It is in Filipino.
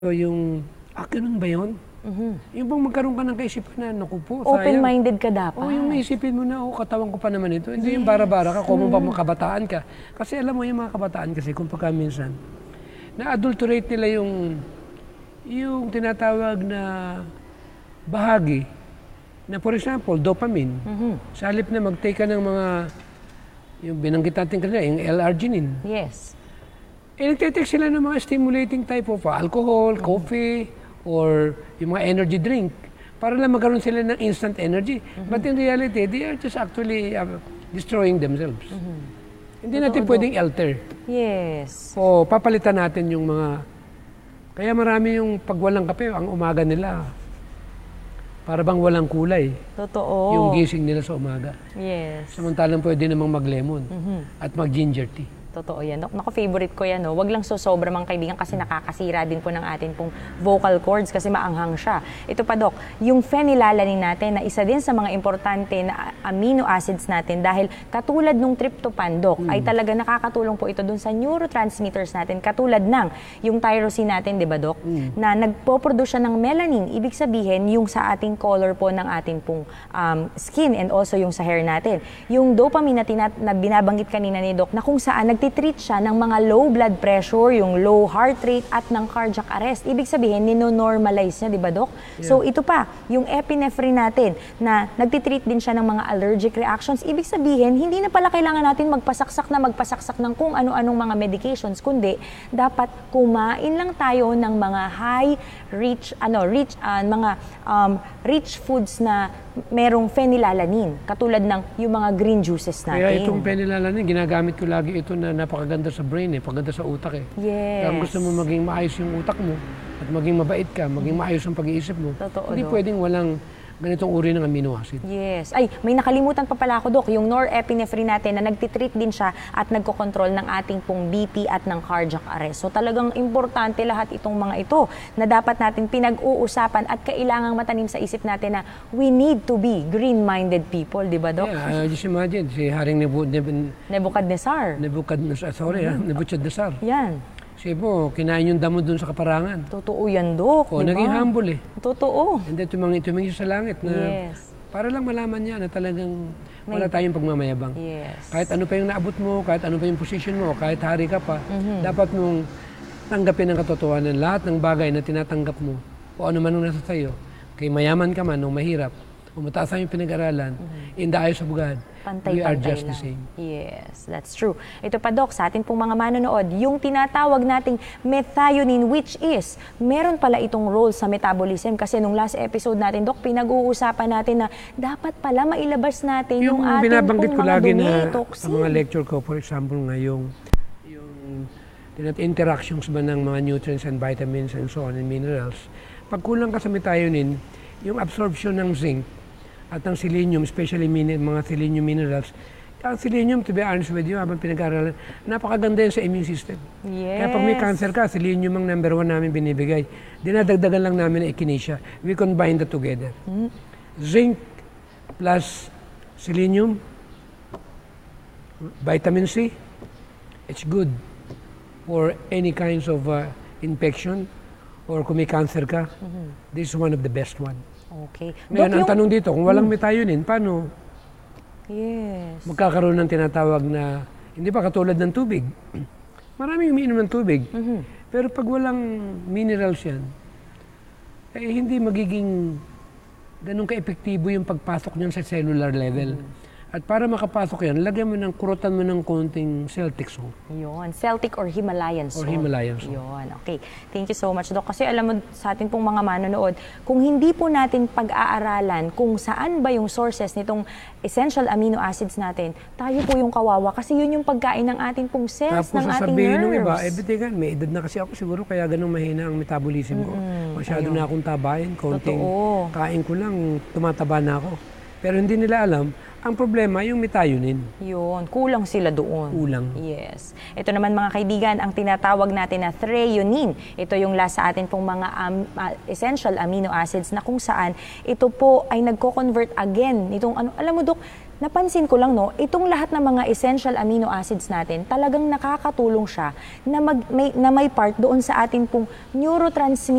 So yung, ganun ba yun? Yung bang magkaroon ka ng kaisipan na, naku po, sayang. Open-minded ka dapat. Yung naisipin mo na, katawan ko pa naman ito. Hindi yung bara-bara ka, kung pa mga kabataan ka. Kasi alam mo, yung mga kabataan kasi, kung pagka minsan, na-adulterate nila yung tinatawag na bahagi, na for example, dopamine. Sa halip na mag-take ka ng mga, yung binanggit natin kanina, yung L-arginine. Yes. Nagtitake sila ng mga stimulating type of alcohol, coffee, or yung mga energy drink para lang magkaroon sila ng instant energy. But in reality, they are just actually destroying themselves. Hindi natin pwedeng alter. Yes. O papalitan natin yung mga... Kaya marami yung pag walang kape, ang umaga nila, para bang walang kulay. Totoo. Yung gising nila sa umaga. Yes. Samantalang pwede namang mag-lemon at mag-ginger tea. Totoo yan. Naku, favorite ko yan. No? Wag lang sobra mga kaibigan kasi nakakasira din po ng atin pong vocal cords kasi maanghang siya. Ito pa, Dok, yung phenylalanin natin na isa din sa mga importante na amino acids natin dahil katulad nung tryptophan, Dok, ay talaga nakakatulong po ito dun sa neurotransmitters natin katulad ng yung tyrosine natin, di ba, Dok? Na nagpo-produce siya ng melanin. Ibig sabihin, yung sa ating color po ng ating pong skin and also yung sa hair natin. Yung dopamine na binabanggit kanina ni Dok na kung saan nagtitreat siya ng mga low blood pressure, yung low heart rate at ng cardiac arrest. Ibig sabihin, nino-normalize niya, di ba, Dok? Yeah. So ito pa, yung epinephrine natin na nagtitreat din siya ng mga allergic reactions. Ibig sabihin, hindi na pala kailangan natin magpasaksak ng kung ano-anong mga medications, kundi dapat kumain lang tayo ng mga rich foods na merong phenylalanin, katulad ng yung mga green juices natin. Kaya itong phenylalanin, ginagamit ko lagi ito na napakaganda sa brain, paganda sa utak . Yes. Kaya gusto mo maging maayos yung utak mo at maging mabait ka, maging maayos ang pag-iisip mo. Totoo, hindi pwedeng walang ganitong uri ng amino acid. Yes. Ay, may nakalimutan pa pala ako, Dok. Yung norepinephrine natin na nagtitreat din siya at nagkokontrol ng ating pong BP at ng cardiac arrest. So talagang importante lahat itong mga ito na dapat natin pinag-uusapan at kailangang matanim sa isip natin na we need to be green-minded people, di ba, Dok? Yeah, just imagine, si Haring Nebuchadnezzar. Nebuchadnezzar. Yan. Kasi po, kinain yung damo dun sa kaparangan. Totoo yan, Dok. O, naging humble . Totoo. And then tumingin siya sa langit na para lang malaman niya na talagang wala tayong pagmamayabang. Yes. Kahit ano pa yung naabot mo, kahit ano pa yung position mo, kahit hari ka pa, dapat mong tanggapin ang katotohanan. Lahat ng bagay na tinatanggap mo, o ano man ang nasa sayo, kay mayaman ka man o mahirap, o mataas ang yung pinag-aralan, in the eyes of God, we are just the same. Yes, that's true. Ito pa, Dok, sa atin pong mga manonood, yung tinatawag nating methionine, which is, meron pala itong role sa metabolism. Kasi nung last episode natin, Dok, pinag-uusapan natin na dapat pala mailabas natin yung ating binabanggit pong ko mga lagi dumi, na toxin. sa mga lecture ko, for example, nga yung interactions ba ng mga nutrients and vitamins and so on and minerals. Pag kulang ka sa methionine, yung absorption ng zinc at ang selenium, especially mga selenium minerals. Ang selenium, to be honest with you, habang pinag-aaralan, napakaganda yun sa immune system. Yes. Kaya pag may cancer ka, selenium ang number 1 namin binibigay. Dinadagdagan lang namin ng echinacea. We combine that together. Zinc plus selenium, vitamin C, it's good for any kinds of infection or kung may cancer ka. This is one of the best one. Okay. Ngayon, ang tanong dito, kung walang methionine, paano magkakaroon ng tinatawag na, hindi pa katulad ng tubig. Maraming umiinom ng tubig. Pero pag walang minerals yan, hindi magiging ganun ka-epektibo yung pagpasok niyan sa cellular level. At para makapasok yan, lagyan mo kurutan mo ng konting Celtic salt. Yun. Celtic or Himalayan salt. Or Himalayan salt. Yun. Okay. Thank you so much, Dok. Kasi alam mo sa ating pong mga manonood, kung hindi po natin pag-aaralan kung saan ba yung sources nitong essential amino acids natin, tayo po yung kawawa. Kasi yun yung pagkain ng ating pong cells, ng ating nerves. Tapos sasabihin ng iba, bitingan, may edad na kasi ako siguro, kaya ganun mahina ang metabolism ko. Masyado na akong tabahin, konting kain ko lang, tumataba na ako. Pero hindi nila alam, ang problema, yung methionine. Yun, kulang sila doon. Kulang. Yes. Ito naman mga kaibigan, ang tinatawag natin na threonine. Ito yung last sa atin pong mga essential amino acids na kung saan ito po ay nagko-convert again. Itong, alam mo, Dok, napansin ko lang, no, itong lahat ng mga essential amino acids natin, talagang nakakatulong siya na may part doon sa atin pong neurotransmitter